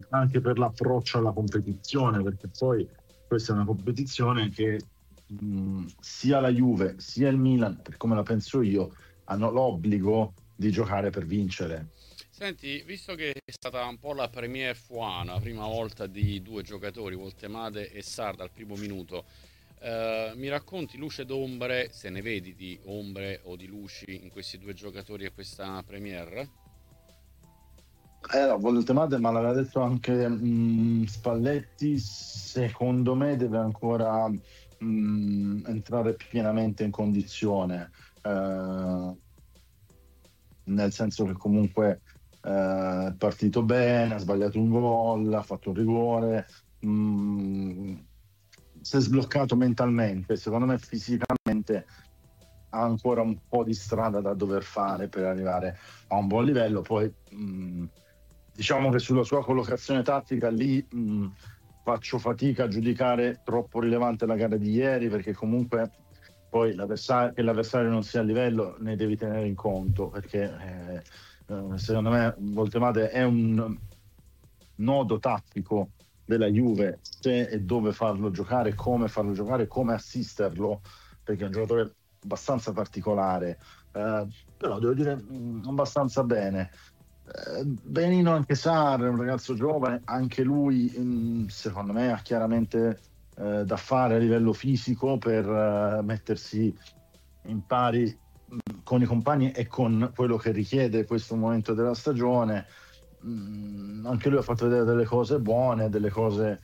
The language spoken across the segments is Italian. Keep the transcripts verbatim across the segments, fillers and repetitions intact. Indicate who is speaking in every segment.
Speaker 1: anche per l'approccio alla competizione, perché poi questa è una competizione che mh, sia la Juve sia il Milan, per come la penso io, hanno l'obbligo di giocare per vincere.
Speaker 2: Senti, visto che è stata un po' la première fois, la prima volta di due giocatori, Voltemade e Sarda al primo minuto, eh, mi racconti luce d'ombre, se ne vedi di ombre o di luci in questi due giocatori e questa premiere?
Speaker 1: Eh, no, Voltemade, ma l'aveva detto anche mh, Spalletti, secondo me deve ancora mh, entrare pienamente in condizione, eh, nel senso che comunque eh, è partito bene, ha sbagliato un gol, ha fatto un rigore, mh, si è sbloccato mentalmente, secondo me fisicamente ha ancora un po' di strada da dover fare per arrivare a un buon livello. Poi mh, diciamo che sulla sua collocazione tattica lì mh, faccio fatica a giudicare troppo rilevante la gara di ieri, perché comunque poi l'avversario, che l'avversario non sia a livello ne devi tenere in conto, perché eh, eh, secondo me Voltemade è un nodo tattico della Juve, se e dove farlo giocare, come farlo giocare, come assisterlo, perché è un giocatore abbastanza particolare, eh, però devo dire mh, abbastanza bene. Eh, Benino anche Sarri, un ragazzo giovane, anche lui mh, secondo me ha chiaramente eh, da fare a livello fisico per eh, mettersi in pari mh, con i compagni e con quello che richiede questo momento della stagione. Mh, anche lui ha fatto vedere delle cose buone, delle cose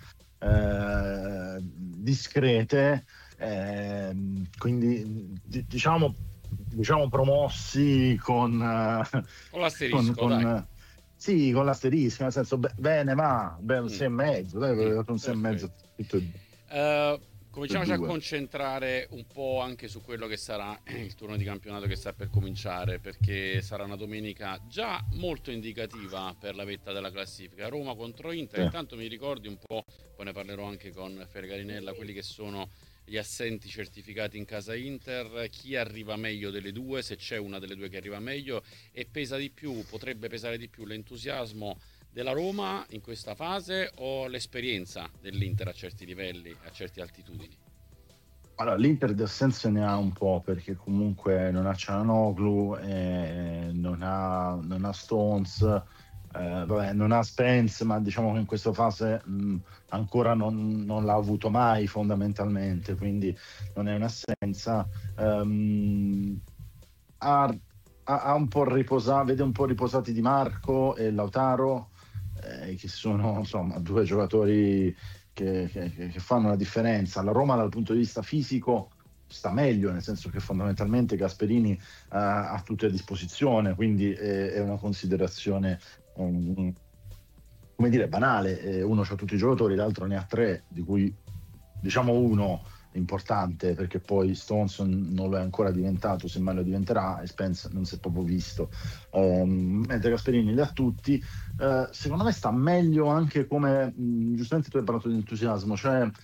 Speaker 1: eh, discrete, ehm, quindi di- diciamo, diciamo promossi con, eh,
Speaker 2: Con
Speaker 1: con,
Speaker 2: l'asterisco, dai.
Speaker 1: con sì, con l'asterisco, nel senso be- bene, ma beh, un
Speaker 2: Mm,
Speaker 1: sei e mezzo, dai,
Speaker 2: mm,
Speaker 1: avevo dato un sei e mezzo
Speaker 2: perfetto.
Speaker 1: tutte e
Speaker 2: Eh,
Speaker 1: tutte e
Speaker 2: cominciamoci a
Speaker 1: due.
Speaker 2: concentrare un po' anche su quello che sarà il turno di campionato che sta per cominciare, perché sarà una domenica già molto indicativa per la vetta della classifica. Roma contro Inter.
Speaker 1: Sì.
Speaker 2: Intanto mi ricordi un po', poi ne parlerò anche con Fergarinella, quelli che sono gli assenti certificati in casa Inter, chi arriva meglio delle due, se c'è una delle due che arriva meglio e pesa di più, potrebbe pesare di più l'entusiasmo della Roma in questa fase o l'esperienza dell'Inter a certi livelli, a certe altitudini?
Speaker 1: Allora, l'Inter di assenze ne ha un po', perché comunque non ha Cianoglu, eh, non ha, non ha Stones, eh, vabbè, non ha Spence, ma diciamo che in questa fase mh, ancora non, non l'ha avuto mai fondamentalmente, quindi non è un'assenza. Ehm, ha, ha- ha un po' riposato, vede un po' riposati Di Marco e Lautaro, eh, che sono insomma due giocatori che, che- che fanno la differenza. La Roma dal punto di vista fisico sta meglio, nel senso che fondamentalmente Gasperini eh, ha tutte a disposizione, quindi è, è una considerazione um, come dire, banale. Eh, uno ha tutti i giocatori, l'altro ne ha tre, di cui diciamo uno importante, perché poi Stones non lo è ancora diventato, semmai lo diventerà, e Spence non si è proprio visto. Ehm, mentre Gasperini li ha tutti. Eh, secondo me sta meglio anche come, mh, giustamente tu hai parlato di entusiasmo, cioè eh,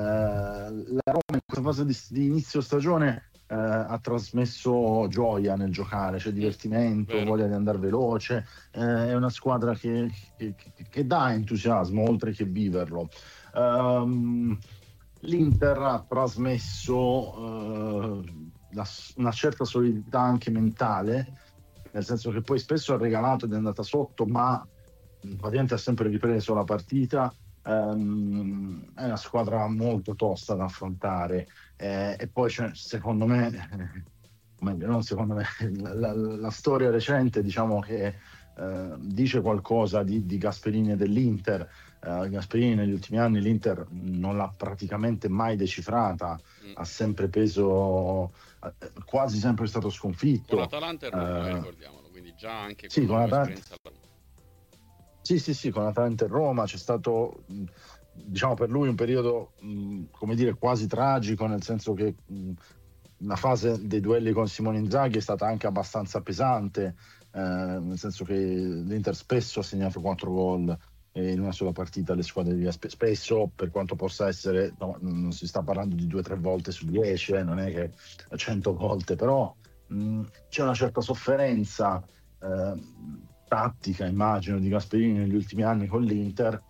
Speaker 1: la Roma in questa fase di, di inizio stagione eh, ha trasmesso gioia nel giocare, cioè
Speaker 2: Mm,
Speaker 1: divertimento,
Speaker 2: vero.
Speaker 1: voglia di andare veloce, eh, è una squadra che, che- che- che dà entusiasmo oltre che viverlo. Ehm, L'Inter ha trasmesso eh, la- una certa solidità anche mentale, nel senso che poi spesso ha regalato ed è andata sotto, ma mh, praticamente ha sempre ripreso la partita. Ehm, è una squadra molto tosta da affrontare. Eh, e poi c'è, secondo me, eh, meglio, non secondo me, la, la- la storia recente diciamo che eh, dice qualcosa di, di Gasperini e dell'Inter. Eh, Gasperini negli ultimi anni l'Inter non l'ha praticamente mai decifrata,
Speaker 2: Mm.
Speaker 1: ha sempre peso, eh, quasi sempre stato
Speaker 2: Con
Speaker 1: sconfitto.
Speaker 2: Atalanta e Roma, eh,
Speaker 1: Eh,
Speaker 2: ricordiamolo, quindi già anche con
Speaker 1: sì,
Speaker 2: una
Speaker 1: con
Speaker 2: nuova
Speaker 1: Atalanta,
Speaker 2: esperienza alla Roma.
Speaker 1: sì, sì, sì, con Atalanta e Roma c'è stato, mh, diciamo, per lui un periodo, mh, come dire, quasi tragico, nel senso che mh, la fase dei duelli con Simone Inzaghi è stata anche abbastanza pesante, eh, nel senso che l'Inter spesso ha segnato quattro gol eh, in una sola partita alle squadre di Spe- spesso, per quanto possa essere, no, non si sta parlando di due o tre volte su dieci, eh, non è che cento volte, però mh, c'è una certa sofferenza eh, tattica, immagino, di Gasperini negli ultimi anni con l'Inter,